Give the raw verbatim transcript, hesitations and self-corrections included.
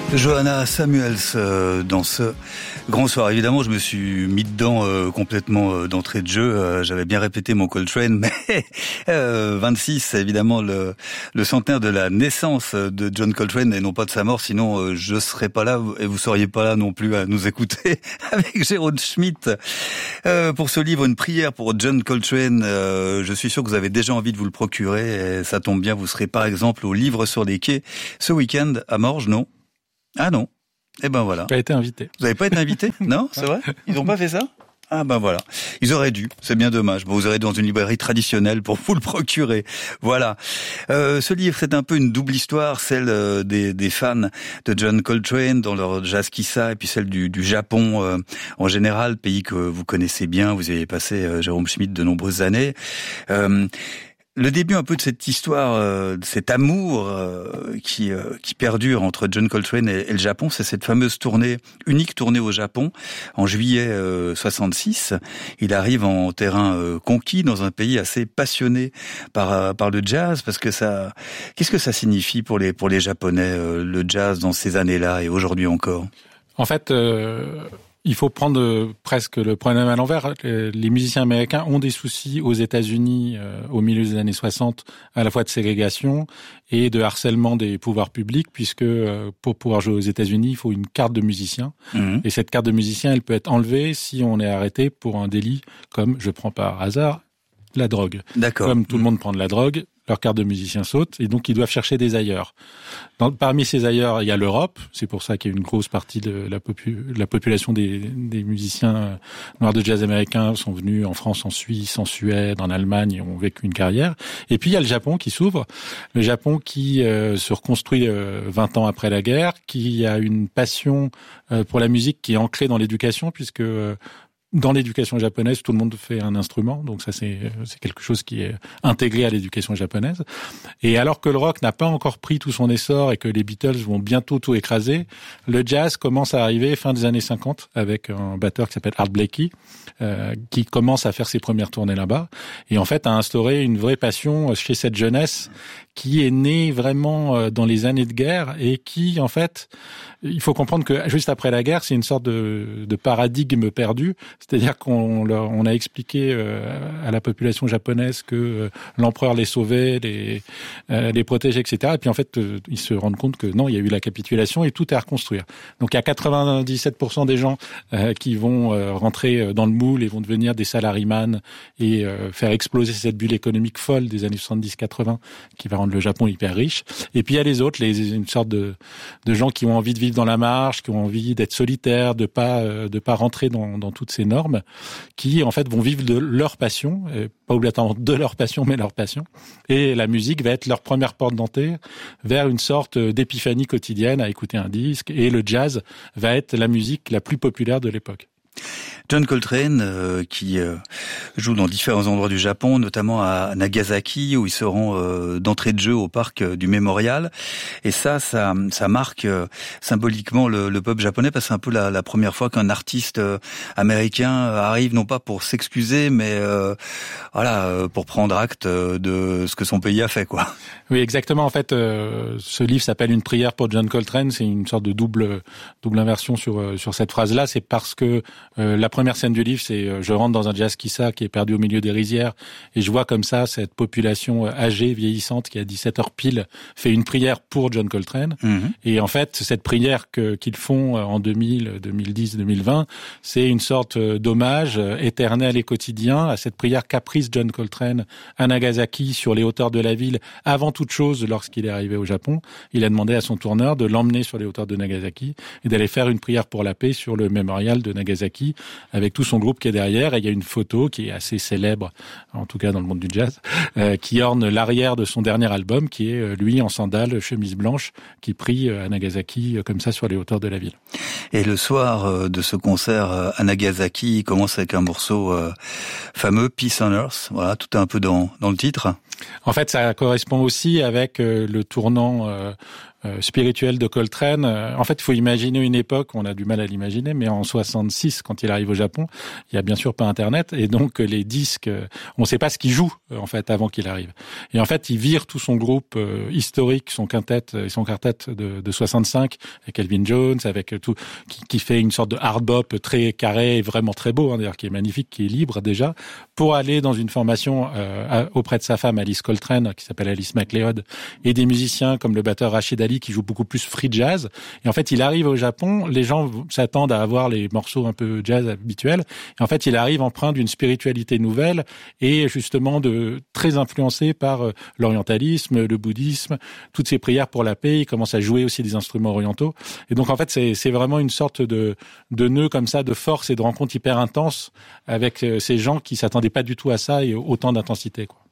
Johanna Samuels euh, dans ce grand soir. Évidemment, je me suis mis dedans euh, complètement euh, d'entrée de jeu. Euh, j'avais bien répété mon Coltrane, mais euh, vingt-six, c'est évidemment le, le centenaire de la naissance de John Coltrane et non pas de sa mort. Sinon, euh, je serais pas là et vous seriez pas là non plus à nous écouter avec Jérôme Schmitt euh, pour ce livre, une prière pour John Coltrane. Euh, je suis sûr que vous avez déjà envie de vous le procurer et ça tombe bien. Vous serez par exemple au Livre sur les quais ce week-end à Morges, non? Ah non. Eh ben voilà. J'ai pas été invité. Vous n'avez pas été invité? Non, c'est vrai? Ils n'ont pas fait ça? Ah ben voilà. Ils auraient dû. C'est bien dommage. Bon, vous aurez dans une librairie traditionnelle pour vous le procurer. Voilà. Euh, ce livre, c'est un peu une double histoire, celle euh, des, des fans de John Coltrane dans leur jazz kissa et puis celle du, du Japon euh, en général, pays que vous connaissez bien. Vous y avez passé, euh, Jérôme Schmitt, de nombreuses années. Euh, Le début un peu de cette histoire, euh, de cet amour euh, qui euh, qui perdure entre John Coltrane et, et le Japon, c'est cette fameuse tournée, unique tournée au Japon, en juillet euh, soixante-six. Il arrive en terrain euh, conquis dans un pays assez passionné par euh, par le jazz, parce que ça, qu'est-ce que ça signifie pour les pour les Japonais euh, le jazz dans ces années-là et aujourd'hui encore? En fait. Euh... Il faut prendre presque le problème à l'envers. Les musiciens américains ont des soucis aux États-Unis euh, au milieu des années soixante, à la fois de ségrégation et de harcèlement des pouvoirs publics, puisque euh, pour pouvoir jouer aux États-Unis, il faut une carte de musicien. Mmh. Et cette carte de musicien, elle peut être enlevée si on est arrêté pour un délit comme, je prends par hasard, la drogue. D'accord. Comme tout le monde prend de la drogue, leur carte de musicien saute, et donc ils doivent chercher des ailleurs. Dans, parmi ces ailleurs, il y a l'Europe, c'est pour ça qu'il y a une grosse partie de la, popu, la population des, des musiciens noirs de jazz américains sont venus en France, en Suisse, en Suède, en Allemagne, et ont vécu une carrière. Et puis il y a le Japon qui s'ouvre, le Japon qui euh, se reconstruit euh, vingt ans après la guerre, qui a une passion euh, pour la musique qui est ancrée dans l'éducation, puisque euh, dans l'éducation japonaise, tout le monde fait un instrument, donc ça c'est c'est quelque chose qui est intégré à l'éducation japonaise. Et alors que le rock n'a pas encore pris tout son essor et que les Beatles vont bientôt tout écraser, le jazz commence à arriver fin des années cinquante avec un batteur qui s'appelle Art Blakey, euh, qui commence à faire ses premières tournées là-bas et en fait a instauré une vraie passion chez cette jeunesse qui est née vraiment dans les années de guerre et qui, en fait, il faut comprendre que juste après la guerre, c'est une sorte de, de paradigme perdu. C'est-à-dire qu'on leur, on a expliqué euh, à la population japonaise que euh, l'empereur les sauvait, les, euh, les protégeait, et cetera. Et puis en fait, euh, ils se rendent compte que non, il y a eu la capitulation et tout est à reconstruire. Donc il y a quatre-vingt-dix-sept pour cent des gens euh, qui vont euh, rentrer dans le moule et vont devenir des salariman et euh, faire exploser cette bulle économique folle des années soixante-dix quatre-vingts qui va rendre le Japon hyper riche. Et puis il y a les autres, les, une sorte de, de gens qui ont envie de vivre dans la marge, qui ont envie d'être solitaires, de pas euh, de pas rentrer dans, dans toutes ces normes, qui en fait vont vivre de leur passion, et pas obligatoirement de leur passion, mais leur passion. Et la musique va être leur première porte d'entrée vers une sorte d'épiphanie quotidienne à écouter un disque. Et le jazz va être la musique la plus populaire de l'époque. John Coltrane, euh, qui euh, joue dans différents endroits du Japon, notamment à Nagasaki, où ils seront euh, d'entrée de jeu au parc euh, du Mémorial. Et ça, ça, ça marque euh, symboliquement le, le peuple japonais, parce que c'est un peu la, la première fois qu'un artiste euh, américain arrive, non pas pour s'excuser, mais euh, voilà, euh, pour prendre acte euh, de ce que son pays a fait, quoi. Oui, exactement. En fait, euh, ce livre s'appelle Une prière pour John Coltrane. C'est une sorte de double double inversion sur euh, sur cette phrase-là. C'est parce que euh, la première scène du livre, c'est euh, je rentre dans un jazz kissa qui est perdu au milieu des rizières et je vois comme ça cette population euh, âgée, vieillissante, qui à dix-sept heures pile fait une prière pour John Coltrane. Mmh. Et en fait, cette prière que qu'ils font euh, en deux mille, deux mille dix, deux mille vingt, c'est une sorte euh, d'hommage euh, éternel et quotidien à cette prière qu'a prise John Coltrane à Nagasaki sur les hauteurs de la ville avant toute chose lorsqu'il est arrivé au Japon. Il a demandé à son tourneur de l'emmener sur les hauteurs de Nagasaki et d'aller faire une prière pour la paix sur le mémorial de Nagasaki avec tout son groupe qui est derrière. Et il y a une photo qui est assez célèbre, en tout cas dans le monde du jazz, euh, qui orne l'arrière de son dernier album, qui est euh, lui en sandales, chemise blanche, qui prie euh, à Nagasaki euh, comme ça sur les hauteurs de la ville. Et le soir euh, de ce concert euh, à Nagasaki, il commence avec un morceau euh, fameux, Peace on Earth. Voilà, tout est un peu dans, dans le titre. En fait, ça correspond aussi avec euh, le tournant euh, euh, spirituel de Coltrane. Euh, en fait, il faut imaginer une époque, on a du mal à l'imaginer, mais en soixante-six, quand il arrive au Japon, il y a bien sûr pas Internet, et donc les disques, euh, on ne sait pas ce qu'il joue en fait avant qu'il arrive. Et en fait, il vire tout son groupe euh, historique, son quintet et son quartet de, de soixante-cinq, avec Elvin Jones, avec tout, qui, qui fait une sorte de hard bop très carré, vraiment très beau, hein, d'ailleurs, qui est magnifique, qui est libre déjà, pour aller dans une formation euh, auprès de sa femme Alice Coltrane, qui s'appelle Alice MacLeod, et des musiciens comme le batteur Rachid Ali, qui joue beaucoup plus free jazz. Et en fait, il arrive au Japon, les gens s'attendent à avoir les morceaux un peu jazz habituels, et en fait, il arrive empreint d'une spiritualité nouvelle, et justement de très influencé par euh, l'orientalisme, le bouddhisme, toutes ces prières pour la paix. Il commence à jouer aussi des instruments orientaux. Et donc, en fait, c'est, c'est vraiment une sorte de, de nœud comme ça, de force et de rencontre hyper intense avec euh, ces gens qui s'attendaient pas du tout à ça et autant d'intensité, quoi.